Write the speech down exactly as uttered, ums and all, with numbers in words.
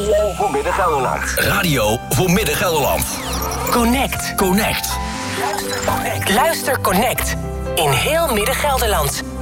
Radio voor Midden-Gelderland. Radio voor Midden-Gelderland. Connect. Connect. Luister Connect. Luister Connect. In heel Midden-Gelderland.